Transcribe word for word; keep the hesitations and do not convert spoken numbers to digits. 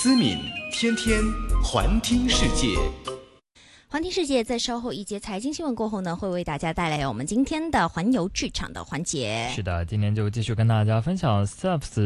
思敏，天天环听世界。 环听世界在稍后一节财经新闻过后呢，会为大家带来我们今天的环游剧场的环节。 是的，今天就继续跟大家分享 S E P S